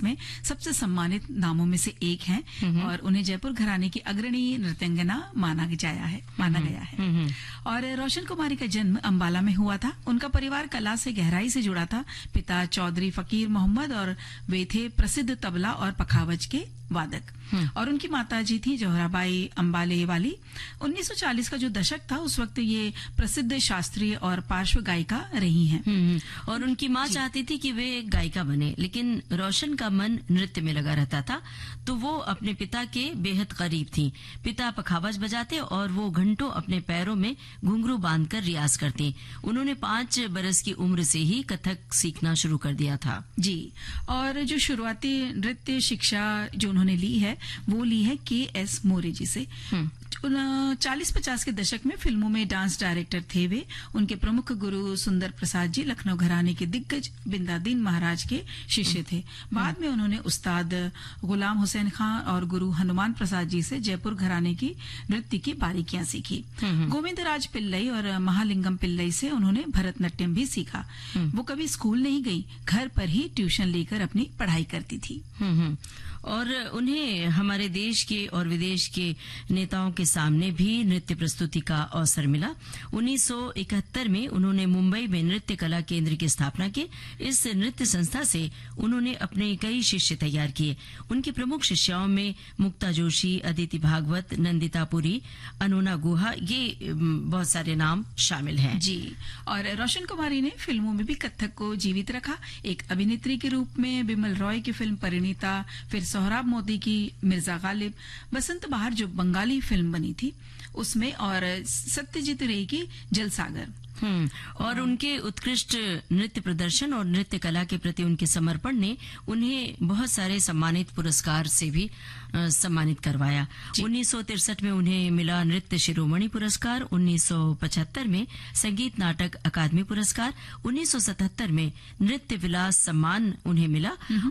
में सबसे सम्मानित नामों में से एक हैं और उन्हें जयपुर घराने की अग्रणी नृत्यांगना माना गया है। और रोशन कुमारी का जन्म अंबाला में हुआ था। उनका परिवार कला से गहराई से जुड़ा था। पिता चौधरी फकीर मोहम्मद और वे थे प्रसिद्ध तबला और पखावज के वादक और उनकी माताजी थी जोहराबाई अंबाले वाली। 1940 का जो दशक था उस वक्त ये प्रसिद्ध शास्त्रीय और पार्श्व गायिका रही हैं। और उनकी माँ चाहती थी कि वे गायिका बने, लेकिन रोशन का मन नृत्य में लगा रहता था, तो वो अपने पिता के बेहद करीब थी। पिता पखावज बजाते और वो घंटों अपने पैरों में घुंघरू बांधकर रियाज करती। उन्होंने 5 बरस की उम्र से ही कथक सीखना शुरू कर दिया था। जी, और जो शुरुआती नृत्य शिक्षा जो उन्होंने ली है वो ली है के.एस. मोरे जी से। 40-50 के दशक में फिल्मों में डांस डायरेक्टर थे वे। उनके प्रमुख गुरु सुंदर प्रसाद जी लखनऊ घराने के दिग्गज बिंदादीन महाराज के शिष्य थे। बाद में उन्होंने उस्ताद गुलाम हुसैन खां और गुरु हनुमान प्रसाद जी से जयपुर घराने की नृत्य की बारीकियां सीखी। गोविंदराज पिल्लई और महालिंगम पिल्लई से उन्होंने भरतनाट्यम भी सीखा। वो कभी स्कूल नहीं गई, घर पर ही ट्यूशन लेकर अपनी पढ़ाई करती थी। और उन्हें हमारे देश के और विदेश के नेताओं के सामने भी नृत्य प्रस्तुति का अवसर मिला। 1971 में उन्होंने मुंबई में नृत्य कला केंद्र की स्थापना की। इस नृत्य संस्था से उन्होंने अपने कई शिष्य तैयार किए। उनकी प्रमुख शिष्याओं में मुक्ता जोशी, अदिति भागवत, नंदिता पुरी, अनुना गुहा, ये बहुत सारे नाम शामिल हैं। जी, और रोशन कुमारी ने फिल्मों में भी कथक को जीवित रखा। एक अभिनेत्री के रूप में बिमल रॉय की फिल्म परिणीता, फिर सोहराब मोदी की मिर्जा गालिब, बसंत बहार जो बंगाली फिल्म बनी थी उसमें, और सत्यजीत रे की जलसागर। और उनके उत्कृष्ट नृत्य प्रदर्शन और नृत्य कला के प्रति उनके समर्पण ने उन्हें बहुत सारे सम्मानित पुरस्कार से भी सम्मानित करवाया। 1963 में उन्हें मिला नृत्य शिरोमणि पुरस्कार, 1975 में संगीत नाटक अकादमी पुरस्कार, 1977 में नृत्य विलास सम्मान उन्हें मिला,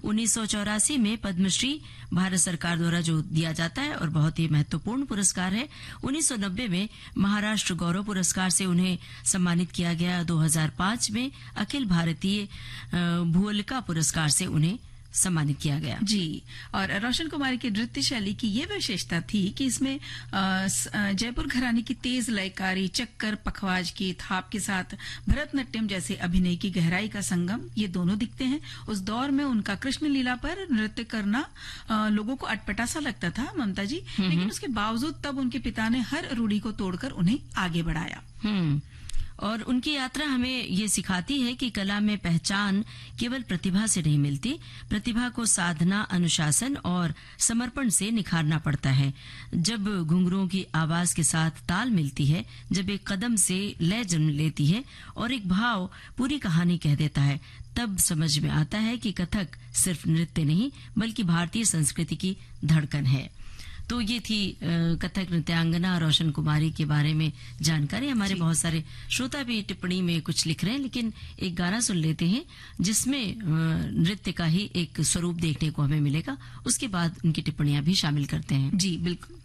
1984 में पद्मश्री भारत सरकार द्वारा जो दिया जाता है और बहुत ही महत्वपूर्ण पुरस्कार है, 1990 में महाराष्ट्र गौरव पुरस्कार से उन्हें सम्मानित किया गया, 2005 में अखिल भारतीय भूअलिका पुरस्कार से उन्हें सम्मानित किया गया। जी, और रोशन कुमारी की नृत्य शैली की ये विशेषता थी कि इसमें जयपुर घराने की तेज लयकारी चक्कर पखवाज की थाप के साथ भरतनाट्यम जैसे अभिनय की गहराई का संगम ये दोनों दिखते हैं। उस दौर में उनका कृष्ण लीला पर नृत्य करना लोगों को अटपटा सा लगता था, ममता जी, लेकिन उसके बावजूद तब उनके पिता ने हर रूढ़ी को तोड़कर उन्हें आगे बढ़ाया। और उनकी यात्रा हमें ये सिखाती है कि कला में पहचान केवल प्रतिभा से नहीं मिलती, प्रतिभा को साधना, अनुशासन और समर्पण से निखारना पड़ता है। जब घुंघरुओं की आवाज के साथ ताल मिलती है, जब एक कदम से लय जन्म लेती है और एक भाव पूरी कहानी कह देता है, तब समझ में आता है कि कथक सिर्फ नृत्य नहीं बल्कि भारतीय संस्कृति की धड़कन है। तो ये थी कथक नृत्यांगना रोशन कुमारी के बारे में जानकारी। हमारे बहुत सारे श्रोता भी टिप्पणी में कुछ लिख रहे हैं, लेकिन एक गाना सुन लेते हैं जिसमें नृत्य का ही एक स्वरूप देखने को हमें मिलेगा। उसके बाद उनकी टिप्पणियां भी शामिल करते हैं। जी बिल्कुल।